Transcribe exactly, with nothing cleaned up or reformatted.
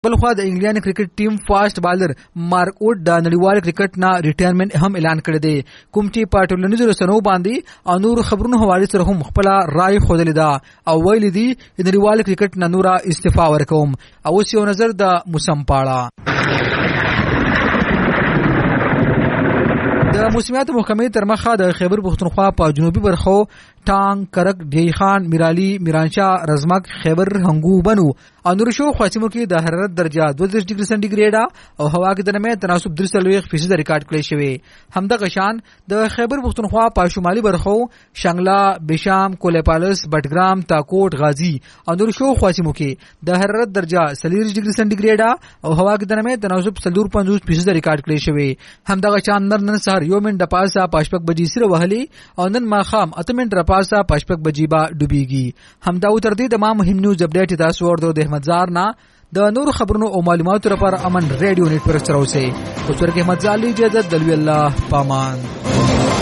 بل خو د انګلند کرکټ ټیم فاست بالر مارک وډ د نړیوال کرکټ نه ریټایرمنټ هم اعلان کړی دی، کوم چې په ټولنیزو رسنیو باندې او نور خبرونو حواله سره هم خپل رائے خوده لیدا او ویل دي نړیوال کرکټ نه نور استعفا ورکوم. او اوس یو نظر د موسم پاړه. د موسمیات محکمې تر مخه د خیبر پښتونخوا په جنوبي برخو ټانګ، کرک، ډی خان، میرالی، میرانشاه، رزمک، خیبر، هنګو، بنو او نور شو خواسمو کې د حرارت درجه دوه دېرش ډیګري سنټیګریډ او هوا کې د نمې تناسب درې څلوېښت فیصد ریکارډ کړی شوی. همدغه شان د خیبر پښتونخوا په شمالي برخو شنګلا، بشام، کولپالس، بټګرام، تاکوټ، غازی او نور شو خواسمو کې د حرارت درجه څلوېښت ډیګري سنټیګریډ او هوا کې د نمې تناسب څلور پنځوس فیصد ریکارډ کړی شوی. همدغه شان نن نن سهار یو منټه پاسه پاشپک بجې سره وهلي او نن ماخام اته منټه پاسه پاشپک بجې با ډوبېږي. همدا تر دې د ما مهم نیوز اپډیټ تاسو ورته د احمد زار نه د نور خبرونو او معلوماتو لپاره امن ریډیو نت پر سره اوسئ. اوس ورکه احمد زالي اجازه دلوي الله پامان.